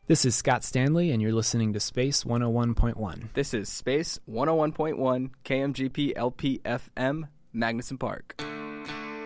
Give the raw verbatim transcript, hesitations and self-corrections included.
This is Scott Stanley, and you're listening to Space one oh one point one. This is Space one oh one point one, K M G P L P F M, Magnuson Park.